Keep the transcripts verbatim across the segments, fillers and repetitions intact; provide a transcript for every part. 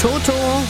Toto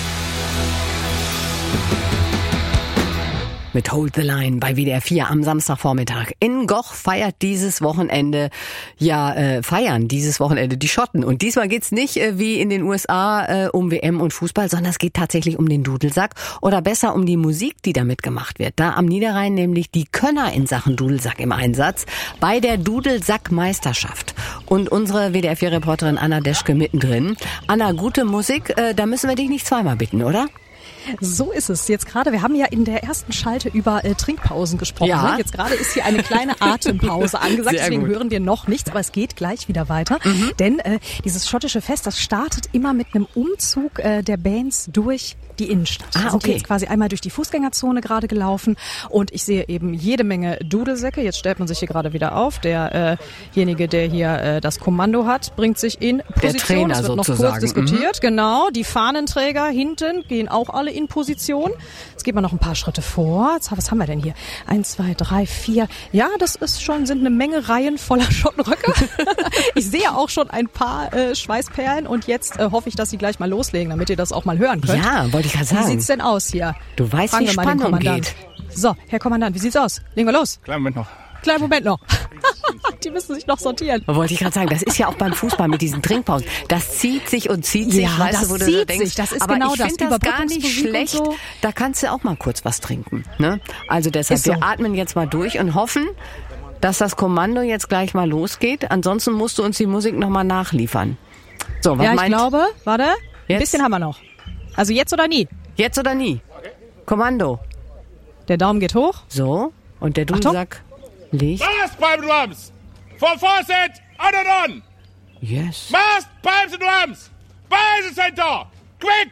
mit Hold the Line bei W D R vier am Samstagvormittag. In Goch feiert dieses Wochenende, ja, äh, feiern dieses Wochenende die Schotten. Und diesmal geht's nicht äh, wie in den U S A äh, um W M und Fußball, sondern es geht tatsächlich um den Dudelsack oder besser um die Musik, die damit gemacht wird. Da am Niederrhein nämlich die Könner in Sachen Dudelsack im Einsatz bei der Dudelsack-Meisterschaft. Und unsere W D R vier-Reporterin Anna Deschke mittendrin. Anna, gute Musik, äh, da müssen wir dich nicht zweimal bitten, oder? So ist es. Jetzt gerade, wir haben ja in der ersten Schalte über äh, Trinkpausen gesprochen. Ja. Ne? Jetzt gerade ist hier eine kleine Atempause angesagt, Sehr deswegen gut. hören wir noch nichts, aber es geht gleich wieder weiter. Mhm. Denn äh, dieses schottische Fest, das startet immer mit einem Umzug äh, der Bands durch die Innenstadt. Ah, Wir sind okay. jetzt quasi einmal durch die Fußgängerzone gerade gelaufen und ich sehe eben jede Menge Dudelsäcke. Jetzt stellt man sich hier gerade wieder auf. Derjenige, äh der hier äh, das Kommando hat, bringt sich in Position. Trainer es wird noch sozusagen. kurz diskutiert. Genau, die Fahnenträger hinten gehen auch alle in Position. Jetzt geht man noch ein paar Schritte vor. Jetzt, was haben wir denn hier? Eins, zwei, drei, vier. Ja, das ist schon, sind eine Menge Reihen voller Schottenröcke. Ich sehe auch schon ein paar äh, Schweißperlen und jetzt äh, hoffe ich, dass sie gleich mal loslegen, damit ihr das auch mal hören könnt. Ja, wollte ich gerade Wie sagen. sieht's denn aus hier? Du weißt, Fragen wie wir mal den Spannung Kommandant. geht. So, Herr Kommandant, wie sieht's aus? Legen wir los. Kleinen Moment noch. Kleinen Moment noch. Die müssen sich noch sortieren. Wollte ich gerade sagen, das ist ja auch beim Fußball mit diesen Trinkpausen. Das zieht sich und zieht sich, Ja, weißt das du, wo du zieht so denkst. sich, das ist aber genau ich das, finde das gar nicht Überbrückungsmusik und schlecht. so. Da kannst du auch mal kurz was trinken. Ne? Also deshalb, Ist so. wir atmen jetzt mal durch und hoffen, dass das Kommando jetzt gleich mal losgeht. Ansonsten musst du uns die Musik nochmal nachliefern. So, was Ja, ich meint, glaube, warte, ein Jetzt? bisschen haben wir noch. Also jetzt oder nie? jetzt oder nie? Kommando. Der Daumen geht hoch. So, und der Dudelsack liegt. Fast pipe drums! For faucet, on and on! Yes. Fast pipes and drums! By the center! Quick!